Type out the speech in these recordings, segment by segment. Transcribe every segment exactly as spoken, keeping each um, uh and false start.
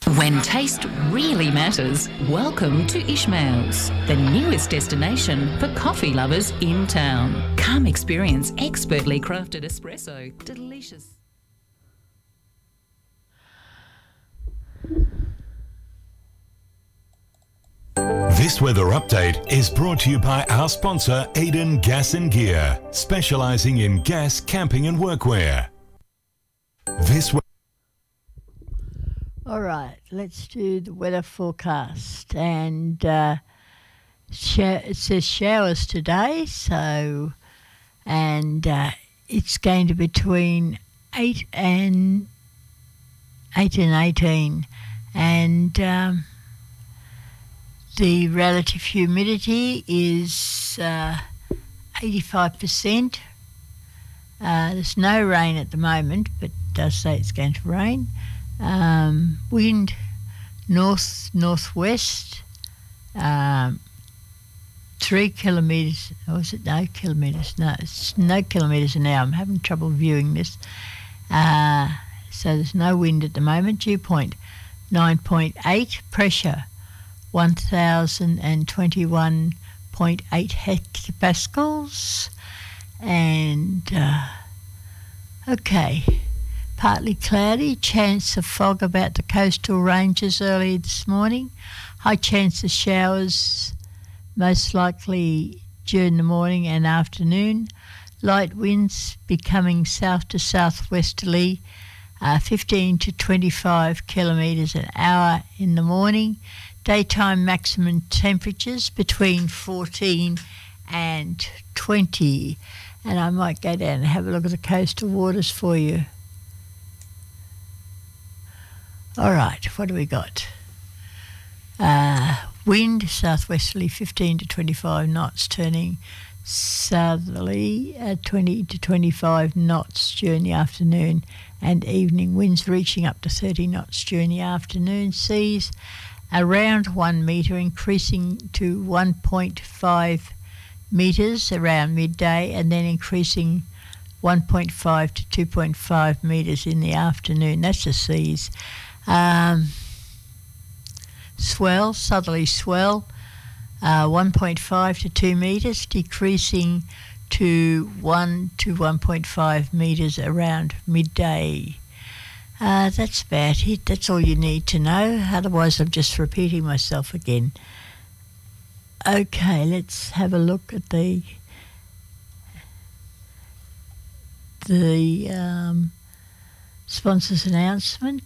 When taste really matters, welcome to Ishmael's, the newest destination for coffee lovers in town. Come experience expertly crafted espresso. Delicious. This weather update is brought to you by our sponsor Eden Gas and Gear, specialising in gas, camping and workwear. This we- All right, let's do the weather forecast. And uh, sh- it says showers today, so, and uh, it's going to be between eight and eight and eighteen, and um, the relative humidity is uh, eighty-five percent. Uh, there's no rain at the moment, but it does say it's going to rain. Um, wind north northwest, um, three kilometres. Or is it no kilometres? No, it's no kilometres an hour. I'm having trouble viewing this. Uh, so there's no wind at the moment. Dew point nine point eight. Pressure one thousand twenty-one point eight hectopascals. And uh, okay. Partly cloudy, chance of fog about the coastal ranges early this morning. High chance of showers, most likely during the morning and afternoon. Light winds becoming south to southwesterly, uh, fifteen to twenty-five kilometres an hour in the morning. Daytime maximum temperatures between fourteen and twenty. And I might go down and have a look at the coastal waters for you. All right, what do we got? Uh, wind, southwesterly, fifteen to twenty-five knots, turning southerly at twenty to twenty-five knots during the afternoon and evening. Winds reaching up to thirty knots during the afternoon. Seas around one metre, increasing to one point five metres around midday, and then increasing one point five to two point five metres in the afternoon. That's the seas. Um, swell, southerly swell, uh, one point five to two metres, decreasing to one to one point five metres around midday. Uh, that's about it. That's all you need to know. Otherwise, I'm just repeating myself again. Okay, let's have a look at the the um, sponsors announcement.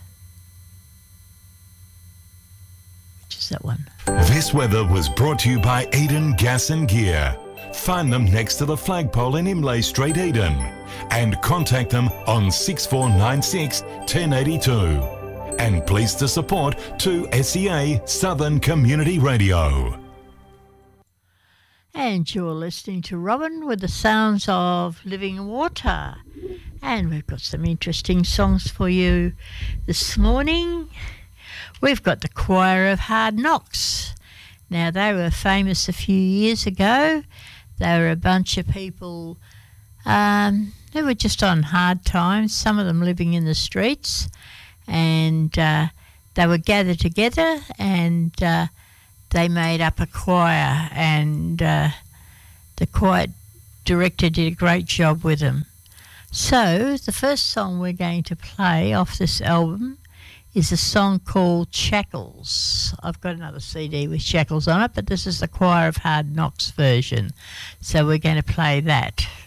That one. This weather was brought to you by Eden Gas and Gear. Find them next to the flagpole in Imlay Street, Eden, and contact them on six four nine six, one oh eight two. And pleased to support two S E A Southern Community Radio. And you're listening to Robin with the sounds of living water. And we've got some interesting songs for you this morning. We've got the Choir of Hard Knocks. Now, they were famous a few years ago. They were a bunch of people um, who were just on hard times, some of them living in the streets, and uh, they were gathered together and uh, they made up a choir, and uh, the choir director did a great job with them. So, the first song we're going to play off this album is a song called Shackles. I've got another C D with Shackles on it, but this is the Choir of Hard Knocks version. So we're going to play that.